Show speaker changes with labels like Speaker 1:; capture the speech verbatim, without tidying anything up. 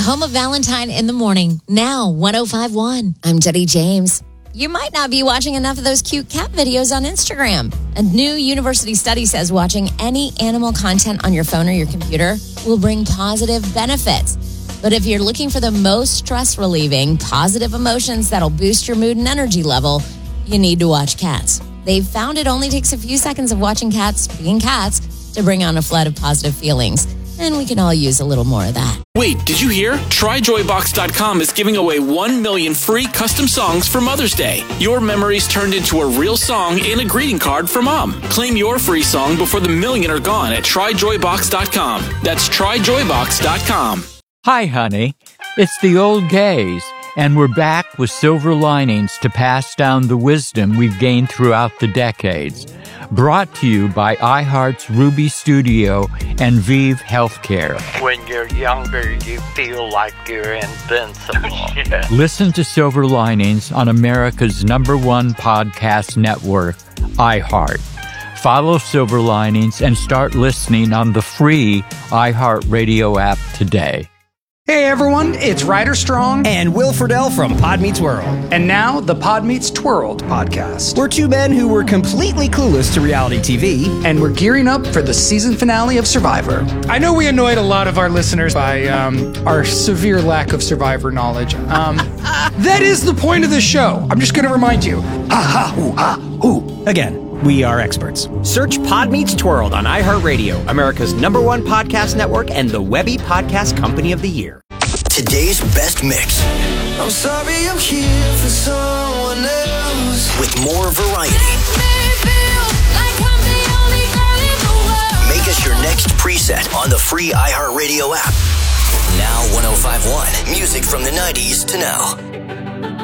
Speaker 1: home of Valentine in the morning. Now, one oh five point one. I'm Jenny James. You might not be watching enough of those cute cat videos on Instagram. A new university study says watching any animal content on your phone or your computer will bring positive benefits. But if you're looking for the most stress-relieving, positive emotions that'll boost your mood and energy level, you need to watch cats. They've found it only takes a few seconds of watching cats being cats to bring on a flood of positive feelings. And we can all use a little more of that.
Speaker 2: Wait, did you hear? Try Joy Box dot com is giving away one million free custom songs for Mother's Day. Your memories turned into a real song and a greeting card for Mom. Claim your free song before the million are gone at Try Joy Box dot com. That's Try Joy Box dot com.
Speaker 3: Hi, honey. It's the old gays, and we're back with silver linings to pass down the wisdom we've gained throughout the decades. Brought to you by iHeart's Ruby Studio and Vive Healthcare.
Speaker 4: When you're younger, you feel like you're invincible. Yeah.
Speaker 3: Listen to Silver Linings on America's number one podcast network, iHeart. Follow Silver Linings and start listening on the free iHeartRadio app today.
Speaker 5: Hey everyone, it's Ryder Strong
Speaker 6: and Will Friedle from Pod Meets World.
Speaker 5: And now the Pod Meets Twirled podcast.
Speaker 6: We're two men who were completely clueless to reality T V.
Speaker 5: And we're gearing up for the season finale of Survivor. I know we annoyed a lot of our listeners by um, our severe lack of Survivor knowledge. Um, that is the point of the show. I'm just going to remind you. Ha ha hoo ha hoo.
Speaker 6: Again. We are experts. Search Pod Meets Twirled on iHeartRadio, America's number one podcast network and the Webby Podcast Company of the Year.
Speaker 7: Today's best mix.
Speaker 8: I'm sorry I'm here for someone else.
Speaker 7: With more variety.
Speaker 8: Like I'm the only girl in the world.
Speaker 7: Make us your next preset on the free iHeartRadio app. Now one oh five point one. Music from the nineties to now.